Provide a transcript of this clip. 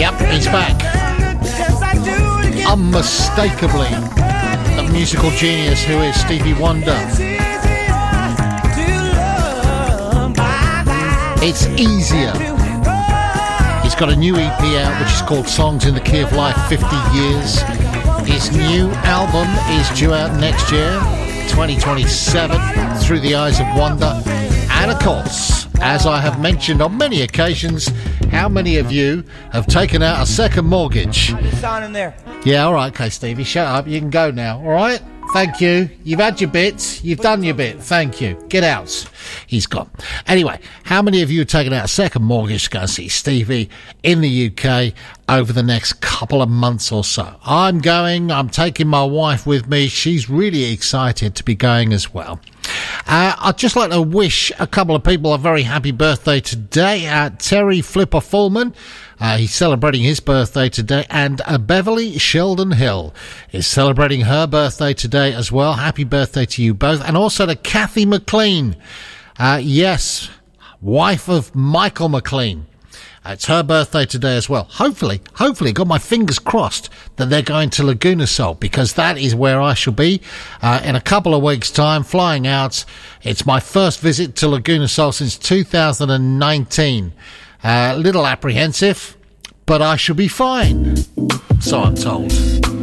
Yep, he's back. Unmistakably the musical genius who is Stevie Wonder. It's easier. He's got a new EP out which is called Songs in the Key of Life 50 Years. His new album is due out next year, 2027, Through the Eyes of Wonder. And of course, as I have mentioned on many occasions, how many of you have taken out a second mortgage? It's on in there. Yeah, all right, okay, Stevie, shut up. You can go now, all right? Thank you. You've had your bit. You've done your bit. Thank you. Get out. He's gone. Anyway, how many of you have taken out a second mortgage to go see Stevie in the UK over the next couple of months or so? I'm going. I'm taking my wife with me. She's really excited to be going as well. I'd just like to wish a couple of people a very happy birthday today. Terry Flipper Fullman, he's celebrating his birthday today, and Beverly Sheldon Hill is celebrating her birthday today as well. Happy birthday to you both. And also to Kathy McLean, yes, wife of Michael McLean. It's her birthday today as well. Hopefully, got my fingers crossed that they're going to Laguna Sol, because that is where I shall be in a couple of weeks' time, flying out. It's my first visit to Laguna Sol since 2019. Little apprehensive, but I shall be fine, so I'm told.